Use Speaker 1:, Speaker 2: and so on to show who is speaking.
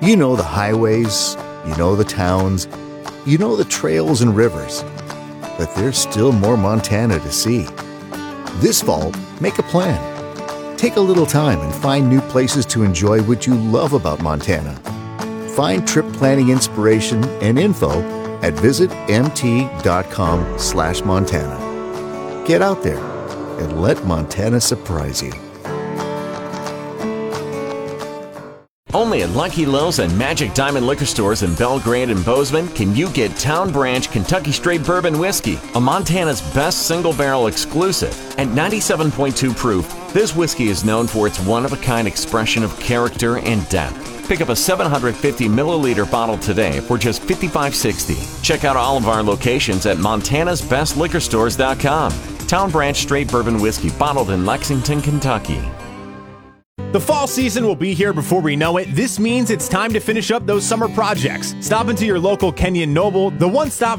Speaker 1: You know the highways, you know the towns, you know the trails and rivers. But there's still more Montana to see. This fall, make a plan. Take a little time and find new places to enjoy what you love about Montana. Find trip planning inspiration and info at visitmt.com/Montana. Get out there and let Montana surprise you.
Speaker 2: Only at Lucky Lowe's and Magic Diamond Liquor Stores in Belgrade and Bozeman can you get Town Branch Kentucky Straight Bourbon Whiskey, a Montana's best single-barrel exclusive. At 97.2 proof, this whiskey is known for its one-of-a-kind expression of character and depth. Pick up a 750-milliliter bottle today for just $55.60. Check out all of our locations at montanasbestliquorstores.com. Town Branch Straight Bourbon Whiskey, bottled in Lexington, Kentucky.
Speaker 3: The fall season will be here before we know it. This means it's time to finish up those summer projects. Stop into your local Kenyon Noble, the one-stop